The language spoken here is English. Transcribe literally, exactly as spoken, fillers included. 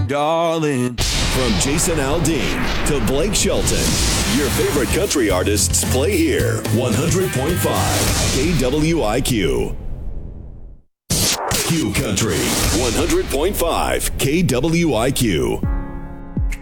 darling. From Jason Aldean to Blake Shelton, your favorite country artists play here. one hundred point five K W I Q. Q Country, one hundred point five K W I Q.